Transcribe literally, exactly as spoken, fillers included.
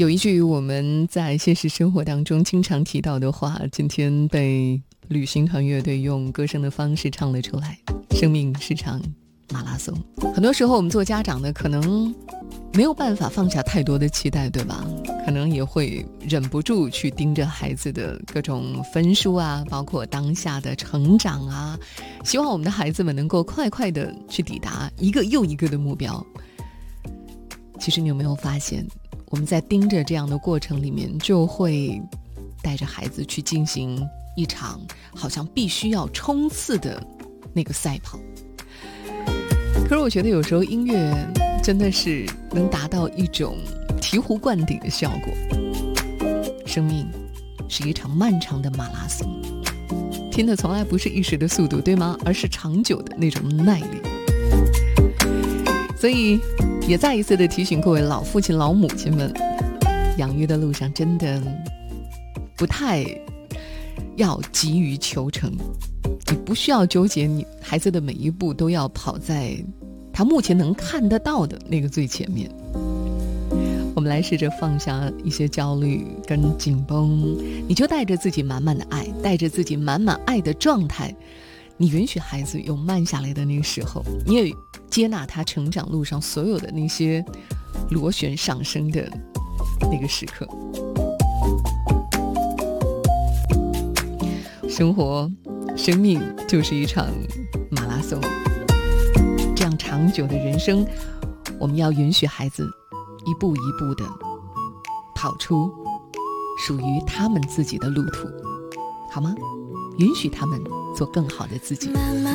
有一句我们在现实生活当中经常提到的话，今天被旅行团乐队用歌声的方式唱了出来。生命是场马拉松。很多时候我们做家长的可能没有办法放下太多的期待，对吧？可能也会忍不住去盯着孩子的各种分数啊，包括当下的成长啊，希望我们的孩子们能够快快的去抵达一个又一个的目标。其实你有没有发现，我们在盯着这样的过程里面，就会带着孩子去进行一场好像必须要冲刺的那个赛跑。可是我觉得有时候音乐真的是能达到一种醍醐灌顶的效果。生命是一场漫长的马拉松，拼的从来不是一时的速度，对吗？而是长久的那种耐力。所以也再一次的提醒各位老父亲老母亲们，养育的路上真的不太要急于求成，你不需要纠结你孩子的每一步都要跑在他目前能看得到的那个最前面。我们来试着放下一些焦虑跟紧绷，你就带着自己满满的爱，带着自己满满爱的状态，你允许孩子有慢下来的那个时候，你也接纳他成长路上所有的那些螺旋上升的那个时刻。生活生命就是一场马拉松，这样长久的人生，我们要允许孩子一步一步地跑出属于他们自己的路途，好吗？允许他们做更好的自己。